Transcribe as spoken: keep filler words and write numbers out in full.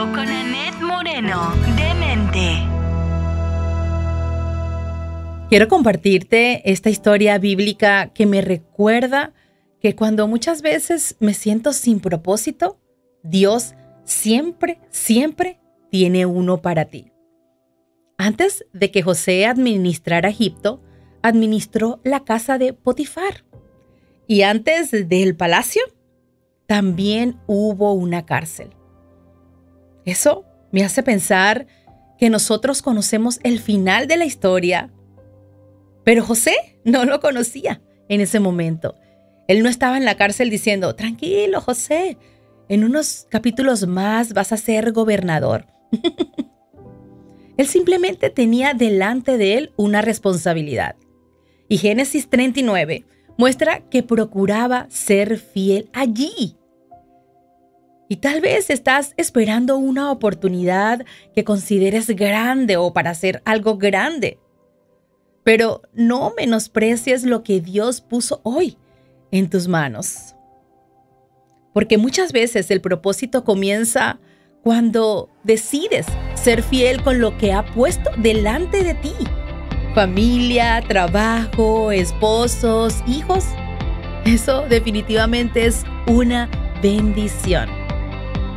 con Annette Moreno, Demente. Quiero compartirte esta historia bíblica que me recuerda que cuando muchas veces me siento sin propósito, Dios siempre, siempre tiene uno para ti. Antes de que José administrara Egipto, administró la casa de Potifar. Y antes del palacio, también hubo una cárcel. Eso me hace pensar que nosotros conocemos el final de la historia, pero José no lo conocía en ese momento. Él no estaba en la cárcel diciendo, tranquilo, José, en unos capítulos más vas a ser gobernador. Él simplemente tenía delante de él una responsabilidad. Y Génesis treinta y nueve muestra que procuraba ser fiel allí. Y tal vez estás esperando una oportunidad que consideres grande o para hacer algo grande. Pero no menosprecies lo que Dios puso hoy en tus manos. Porque muchas veces el propósito comienza cuando decides ser fiel con lo que ha puesto delante de ti. Familia, trabajo, esposos, hijos. Eso definitivamente es una bendición.